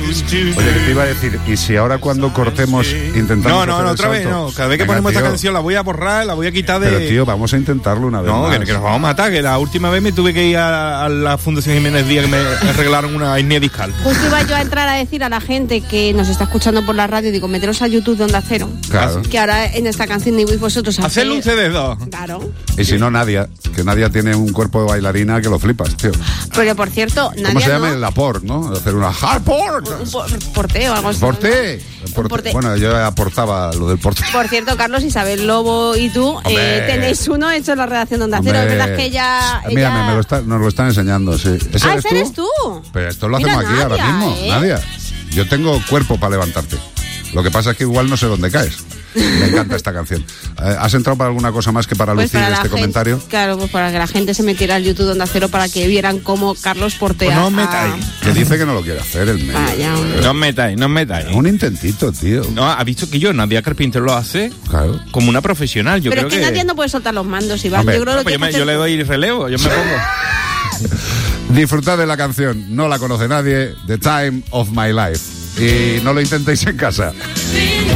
Oye, que te iba a decir, y si ahora cuando cortemos intentamos No, hacer el otra vez salto? no. Cada vez que Venga, ponemos tío. esta canción la voy a borrar, la voy a quitar de... Pero tío, vamos a intentarlo una vez No, más. que nos vamos a matar, que la última vez me tuve que ir a la Fundación Jiménez Díaz que me arreglaron una hernia discal. Justo iba yo a entrar a decir a la gente que nos está escuchando por la radio, digo, meteros a YouTube de Onda Cero. Claro. Que ahora en esta canción ni vosotros Hacerle un CD2. Claro. Y si no, Nadia, que Nadia tiene un cuerpo de bailarina que lo flipas, tío. Pero por cierto, ¿Cómo Nadia se llama? no, El aport, ¿no? Hacer una hard port. porteo o algo así. Porté. Un porté. Bueno, yo aportaba lo del porté. Por cierto, Carlos, Isabel Lobo y tú tenéis uno hecho en la redacción de Onda Cero. Es verdad que ella... Mírame, nos lo están enseñando, sí. ¿Ese ese eres tú. Pero esto lo Mira, hacemos aquí Nadia, ahora mismo, Nadia. Yo tengo cuerpo para levantarte. Lo que pasa es que igual no sé dónde caes. Me encanta esta canción. ¿Has entrado para alguna cosa más que para Pues lucir para la este gente, comentario? Claro, pues para que la gente se metiera al YouTube de Onda Cero para que vieran cómo Carlos portea. Pues no os metáis. Que dice que no lo quiere hacer el medio. Vaya, hombre. No os metáis. Un intentito, tío. No, ha visto que Nadia Carpintero lo hace Claro. como una profesional. Yo Pero creo es que Nadia no puede soltar los mandos, Iván. Hombre, Yo creo No, que pues lo que yo le doy relevo, yo me pongo. Disfrutad de la canción. No la conoce nadie. The Time of My Life. Y no lo intentéis en casa.